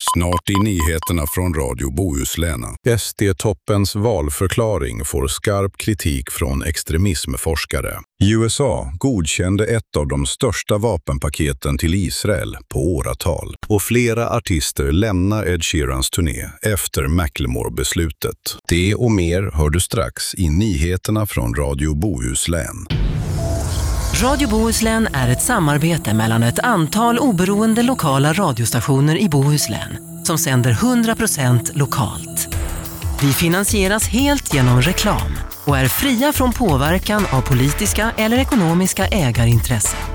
Snart i nyheterna från Radio Bohuslän. SD-toppens valförklaring får skarp kritik från extremismforskare. USA godkände ett av de största vapenpaketen till Israel på åratal. Och flera artister lämnar Ed Sheerans turné efter Macklemore-beslutet. Det och mer hör du strax i nyheterna från Radio Bohuslän. Radio Bohuslän är ett samarbete mellan ett antal oberoende lokala radiostationer i Bohuslän som sänder 100% lokalt. Vi finansieras helt genom reklam och är fria från påverkan av politiska eller ekonomiska ägarintressen.